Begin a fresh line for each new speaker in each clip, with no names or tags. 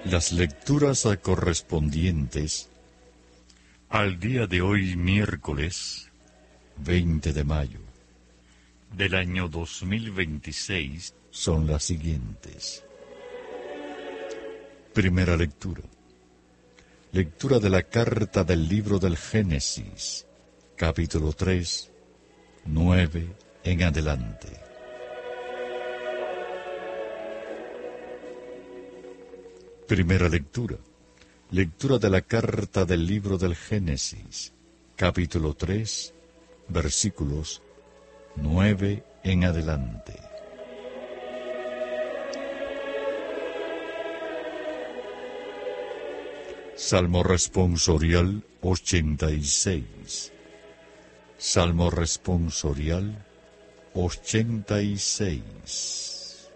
Las lecturas correspondientes al día de hoy, miércoles 20 de mayo del año 2026, son las siguientes. Primera lectura. Lectura de la carta del libro del Génesis, capítulo 3, 9 en adelante. Primera lectura. Lectura de la carta del libro del Génesis, capítulo 3, versículos 9 en adelante. Salmo responsorial 86. Salmo responsorial 86.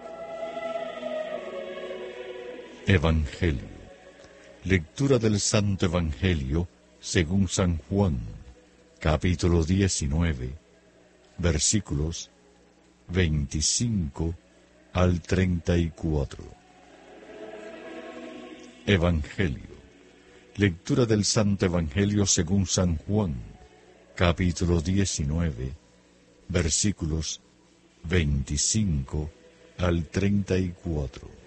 Evangelio. Lectura del Santo Evangelio según San Juan, capítulo 19, versículos 25 al 34. Evangelio. Lectura del Santo Evangelio según San Juan, capítulo 19, versículos 25 al 34.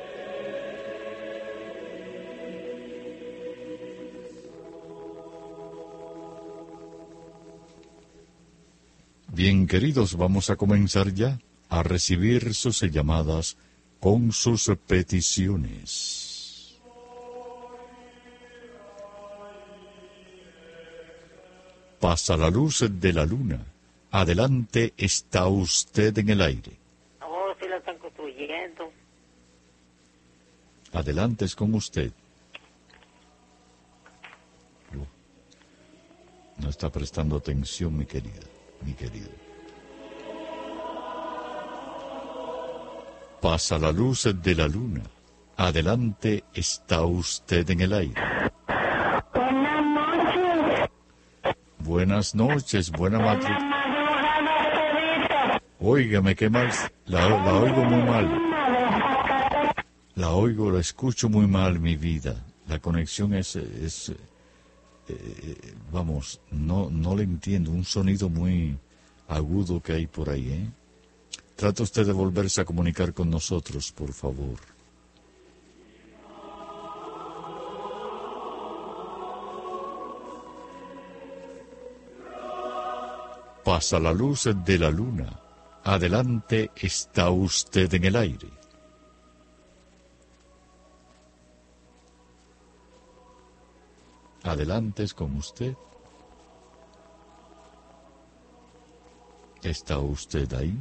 Bien, queridos, vamos a comenzar ya a recibir sus llamadas con sus peticiones. Pasa la luz de la luna. Adelante, está usted en el aire.
Oh, sí la están construyendo.
Adelante, es con usted. No está prestando atención, mi querida, mi querido. Pasa la luz de la luna. Adelante, está usted en el aire.
Buenas noches.
Buenas noches, buena madrugada. Óigame, qué mal, la oigo muy mal. La oigo, la escucho muy mal, mi vida. La conexión vamos, no le entiendo. Un sonido muy agudo que hay por ahí, ¿eh? Trata usted de volverse a comunicar con nosotros, por favor. Pasa la luz de la luna. Adelante, está usted en el aire. Adelante, es con usted. ¿Está usted ahí?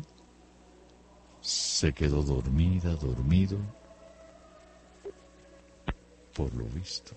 Se quedó dormida, dormido, por lo visto.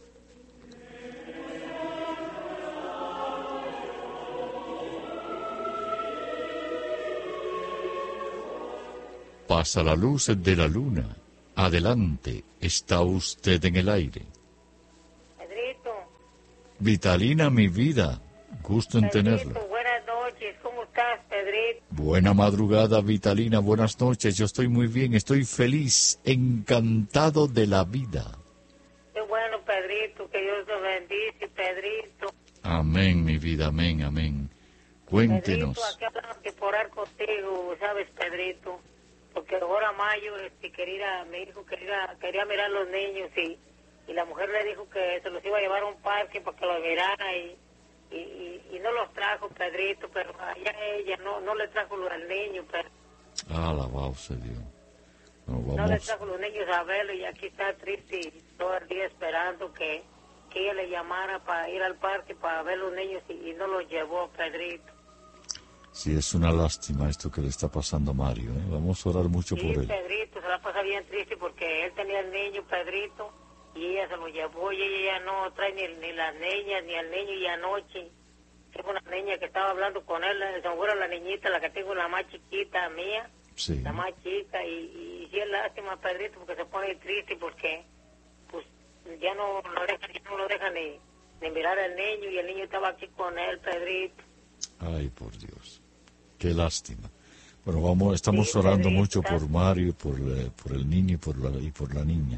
Pasa la luz de la luna. Adelante, está usted en el aire.
Pedrito.
Vitalina, mi vida, gusto en tenerla.
Buenas noches. ¿Cómo estás, Pedrito?
Buena madrugada, Vitalina, buenas noches. Yo estoy muy bien, estoy feliz, encantado de la vida.
Qué bueno, Pedrito, que Dios te bendice, Pedrito.
Amén, mi vida, amén, amén. Cuéntenos.
Pedrito, aquí hablamos que por orar contigo, ¿sabes, Pedrito? Porque ahora mayo, me dijo que quería mirar los niños y la mujer le dijo que se los iba a llevar a un parque para que los mirara y no los trajo, Pedrito, pero allá ella no le trajo al niño, pero
Alabado sea Dios.
no le trajo los niños a verlo y aquí está triste y todo el día esperando que ella le llamara para ir al parque para ver los niños y no los llevó, Pedrito.
Sí, es una lástima esto que le está pasando a Mario, ¿eh? Vamos a orar mucho por él.
Pedrito, se la pasa bien triste porque él tenía el niño, Pedrito, y ella se lo llevó y ella ya no trae ni las niñas ni al niño. Y anoche tengo una niña que estaba hablando con él, seguro la niñita, la que tengo, la más chiquita mía,
Sí.
la más chica, y sí es lástima, Pedrito, porque se pone triste porque pues ya no lo deja ni mirar al niño, y el niño estaba aquí con él, Pedrito.
Ay, por Dios. Qué lástima. Bueno, estamos orando
Pedrito,
mucho por Mario, por el niño y por la niña.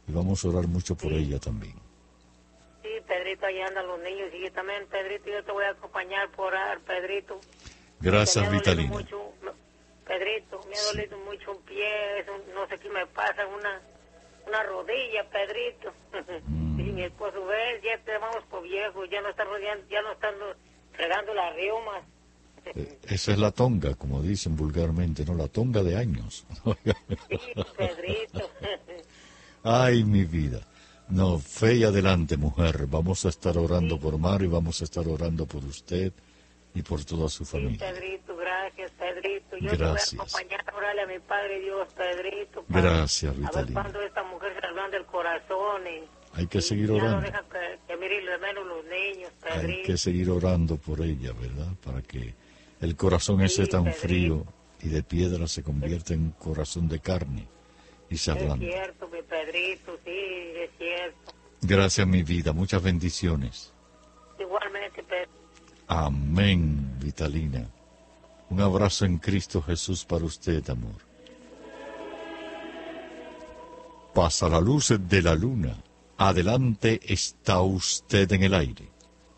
Y vamos a orar mucho por ella también.
Sí, Pedrito, ahí andan los niños. Y también, Pedrito, yo te voy a acompañar por orar, Pedrito.
Gracias,
Me ha dolido
Vitalina.
mucho, Pedrito, me ha dolido mucho un pie, no sé qué me pasa, una rodilla, Pedrito. Y mi esposo, ves, ya te vamos por viejo, ya no están fregando las riomas.
Esa es la tonga, como dicen vulgarmente, ¿no? La tonga de años.
Sí, Pedrito.
Ay, mi vida. No, fe y adelante, mujer. Vamos a estar orando por Mar y vamos a estar orando por usted y por toda su
Sí,
familia.
Pedrito, gracias, Pedrito. Yo
Gracias.
te voy a acompañar a orarle a mi Padre Dios, Pedrito.
Gracias,
A ver
Vitalina.
cuándo esta mujer se ablanda el corazón.
Hay que seguir
ya
orando.
no deja que miren de menos los niños,
Hay
Pedrito.
que seguir orando por ella, ¿verdad? Para que el corazón ese
Sí,
tan
Pedrito.
frío y de piedra se convierta en un corazón de carne y se
Es
ablande.
cierto, mi Pedrito, sí, es cierto.
Gracias, mi vida. Muchas bendiciones.
Igualmente, Pedro.
Amén, Vitalina. Un abrazo en Cristo Jesús para usted, amor. Pasa la luz de la luna. Adelante, está usted en el aire.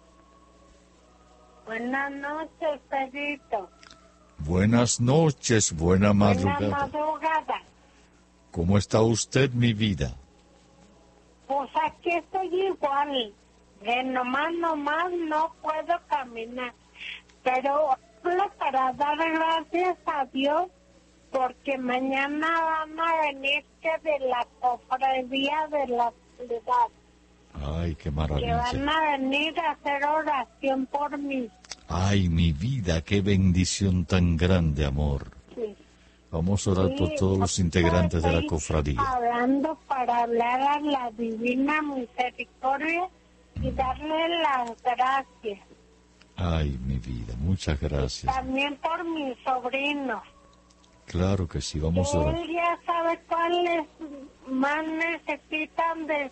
Buenas noches, Pedrito.
Buenas noches, buena
Buenas
madrugada.
madrugadas.
¿Cómo está usted, mi vida?
Pues aquí estoy igual. De nomás no puedo caminar. Pero hablo para dar gracias a Dios porque mañana van a venir que de la cofradía de la ciudad.
Ay, qué
Que
maravilla.
van a venir a hacer oración por mí.
Ay, mi vida, qué bendición tan grande, amor.
Sí.
Vamos a orar por todos los integrantes de la cofradía.
Hablando para hablar a la Divina Misericordia y darle las gracias.
Ay, mi vida, muchas gracias.
También por mis sobrinos.
Claro que sí, vamos a orar.
Él ya sabe cuáles más necesitan de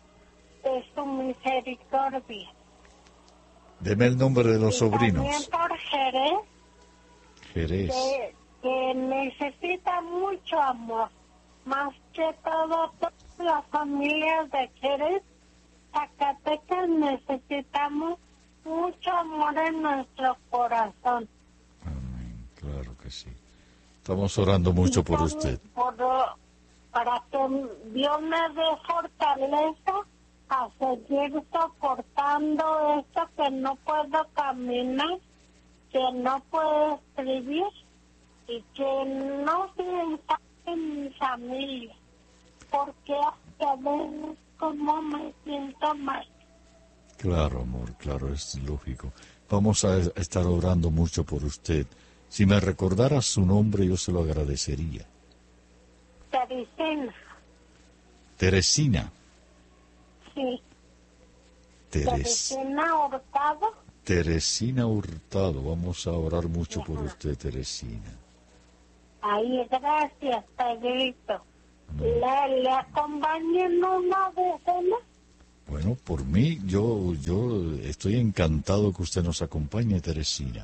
su misericordia.
Deme el nombre de los
Y también
sobrinos.
por Jerez,
Jerez.
que necesita mucho amor. Más que todo, todas las familias de Jerez, Zacatecas, necesitamos mucho amor en nuestro corazón.
Amén, claro que sí. Estamos orando mucho
Y
por usted.
Para que Dios me dé fortaleza a seguir soportando esto que no puedo caminar, que no puedo escribir y que no se en mi familia, porque a veces como me siento mal.
Claro, amor, claro, es lógico. Vamos a estar orando mucho por usted. Si me recordara su nombre, yo se lo agradecería.
Teresina,
Teresina.
sí.
Teres-
Teresina Hurtado,
Teresina Hurtado. Vamos a orar mucho por usted, Teresina.
ahí gracias, Pedrito. ¿Le acompañan una decena?
Bueno, por mí, yo estoy encantado que usted nos acompañe, Teresina.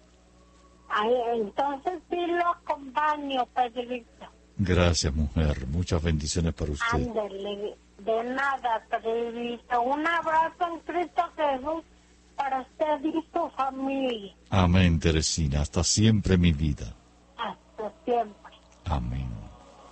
Ay, entonces sí lo acompaño, Pedrito.
Gracias, mujer. Muchas bendiciones para usted.
Ándale, de nada, Pedrito. Un abrazo en Cristo Jesús para usted y su familia.
Amén, Teresina. Hasta siempre, mi vida.
Hasta siempre.
Amén.